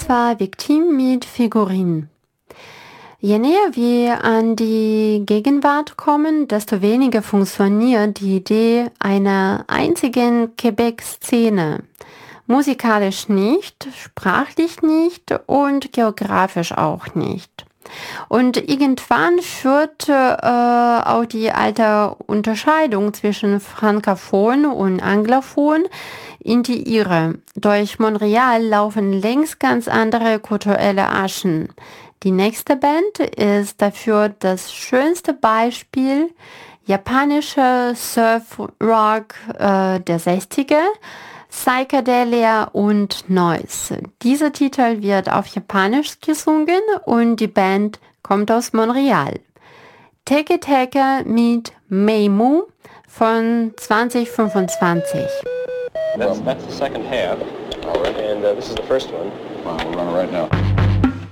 Das war Victime mit Figurin. Je näher wir an die Gegenwart kommen, desto weniger funktioniert die Idee einer einzigen Quebec-Szene. Musikalisch nicht, sprachlich nicht und geografisch auch nicht. Und irgendwann führt auch die alte Unterscheidung zwischen Frankophon und Anglophon in die Irre. Durch Montreal laufen längst ganz andere kulturelle Aschen. Die nächste Band ist dafür das schönste Beispiel, japanischer Surf-Rock der 60er, Psychedelia und Noise. Dieser Titel wird auf Japanisch gesungen und die Band kommt aus Montreal. Teke Teke mit Meimu von 2025. That's the second half, and this is the first one. Wow, we're running right now.